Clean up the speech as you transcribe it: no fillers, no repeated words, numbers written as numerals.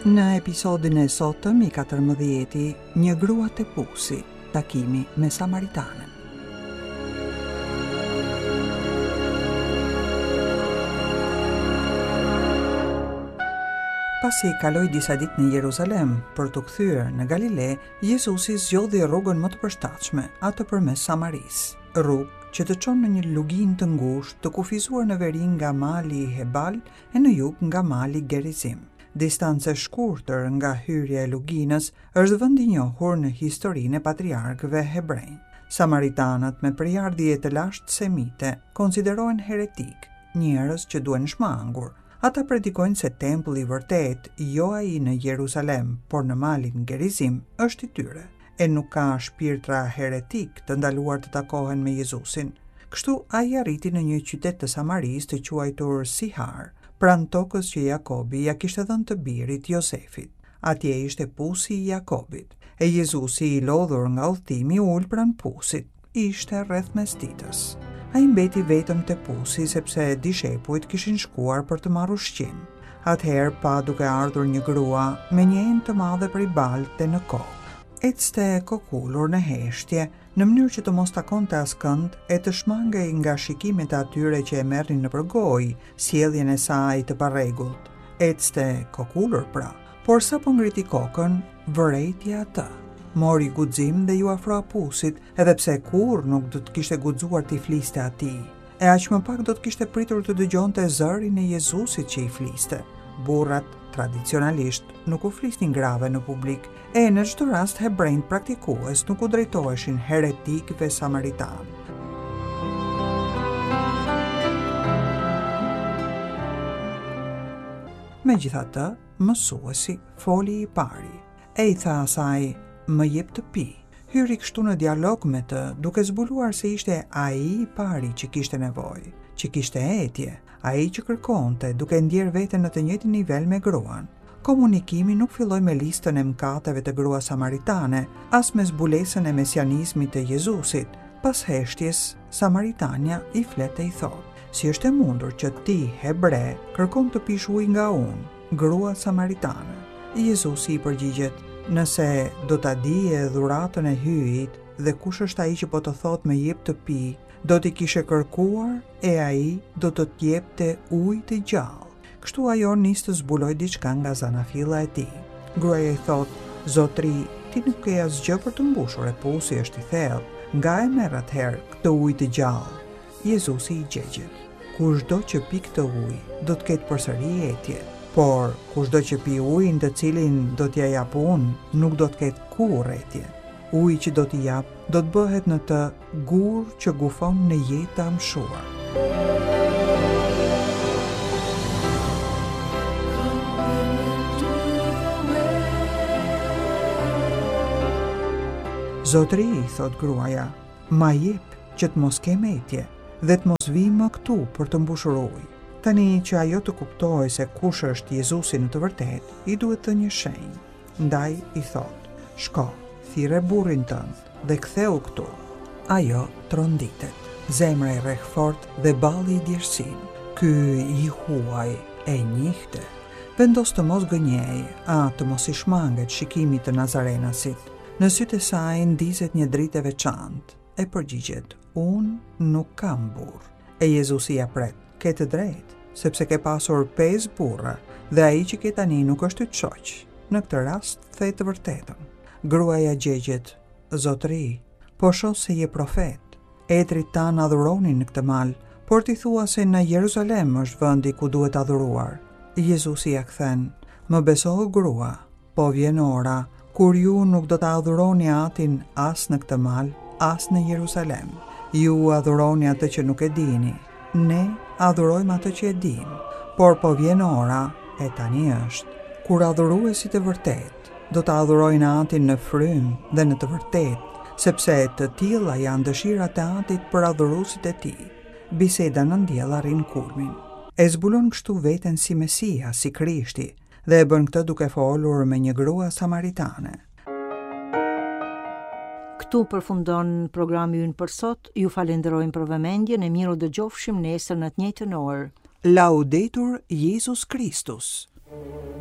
Në episodin e sotëm i 14, një grua te pusi, takimi me Samaritanën. Pasi kaloi disa ditë në Jeruzalem për të kthyer në Galile, Jezusi zgjodhi rrugën më të përshtatshme, atë përmes Samarisë, rrugë që të çon në një lugin të ngushtë të kufizuar në veri nga mali i Hebal e në jug nga mali Gerizim. Distancë shkurtër nga hyrja e luginës është vend i njohur në historinë e patriarkëve hebrej. Samaritanët me përjardhje të lashtë semite konsiderohen heretik, njerëz që duhen shmangur. Ata predikojnë se tempulli i vërtet, jo ai në Jeruzalem, por në malin Gerizim, është i tyre, e nuk ka shpirtra heretik të ndaluar të takohen me Jezusin. Kështu ai arriti në një qytet të Samarisë të quajtur Sihar, pranë tokës që Jakobi ja kishte dhënë të birit Josefit. Atje ishte pusi i Jakobit, e Jezusi i lodhur nga udhëtimi ul pranë pusit, ishte rreth mesditës. Ai mbeti vetëm te pusi sepse dishepujt kishin shkuar për të marrë ushqim. Atëherë pa duke ardhur një grua me një enë të madhe prej balte në kokë. Ecste kokullur në heshtje, në mënyrë që të mos takonte askënd e të shmangej nga shikimet e atyre që e merrnin nëpër gojë sjelljen e saj të parregullt. Ecste kokullur pra, por sapo ngriti kokën, vërejtja atë. Mori guxim dhe ju afroi pusit, edhe pse kurrë nuk do të kishte guxuar t'i fliste atij. E aq më pak do të kishte pritur të dëgjonte zërin e Jezusit që i fliste. Burrat tradicionalisht nuk u flisnin grave në publik, e në çdo rast hebrejt praktikues nuk u drejtoheshin heretikëve samaritan. Megjithatë, mësuesi foli i pari, e i tha asaj: "Më jep të pi." Hyri kështu në dialog me të, duke zbuluar se ishte ai i pari që kishte nevojë, që kishte etje, ai që kërkonte, duke ndjer veten në të njëjtin nivel me gruan. Komunikimi nuk filloi me listën e mëkateve të gruas samaritane, as me zbulesën e mesianizmit të Jezusit. Pas heshtjes, Samaritania i flet e i thot: "Si është e mundur që ti, hebre, kërkon të pish ujë nga unë, grua samaritane?" Jezusi i përgjigjet: "Nëse do ta dije dhuratën e hyjit dhe kush është ai që po të thot më jep të pi, do t'i kishe kërkuar e ai do të t'jepte ujë të gjallë." Kështu ajo nis të zbuloj diçka nga zanafilla e tij. Gruaja i thot: "Zotri, ti nuk ke asgjë për të mbushur, e pusi është i thellë. Nga e merr atëherë këtë ujë të gjallë?" Jezusi i gjegjet: "Kushdo që pi këtë ujë do të ketë përsëri etje, por kushdo që pi ujin të cilin do t'ja jap unë, nuk do të ketë kurrë etje. Uji që do t'i jap do të bëhet në të gur që gufon në jetë të amshuar." "Zotri," i thot gruaja, "ma jep që të mos kem etje dhe të mos vi më këtu për të mbushur ujë." Tani që ajo të kuptoj se kush është Jezusi në të vërtet, i duhet të një shenjë. Ndaj i thot: "Shko, thirre burrin tënd dhe ktheu këtu." Ajo tronditet, zemra i rreh fort dhe balli i djersin. Ky i huaj e njihte. Vendos të mos gënjej, të mos i shmanget shikimit të Nazarenasit. Në sytë e saj ndizet një dritë e veçantë, e përgjigjet: "Unë nuk kam burr." E Jezusi ja pret: "Ke të drejtë, sepse ke pasur 5 burra dhe ai që ke tani nuk është yt shoq. Në këtë rast the të vërtetën." Gruaja gjegjet: "Zotri, po shoh se je profet. Etrit tan adhuronin në këtë mal, por ti thua se në Jeruzalem është vendi ku duhet adhuruar." Jezusi ja kthen: "Më beso, grua, po vjen ora kur ju nuk do ta adhuroni Atin as në këtë mal, as në Jeruzalem. Ju adhuroni atë që nuk e dini. Ne adhurojmë atë që e dim, por po vjen ora, e tani është, kur adhuruesit e vërtet do të adhurojnë Atin në frymë dhe në të vërtet, sepse të tilla janë dëshirat e Atit për adhuruesit e tij." Biseda në ndjell arrin kulmin. E zbulon kështu veten si Mesia, si Krishti, dhe e bën këtë duke folur me një grua samaritane. Këtu përfundon programi ynë për sot. Ju falenderojmë për vëmendjen e mirë, dëgjofshim nesër në të njëjtën orë. Laudetur Jesus Christus.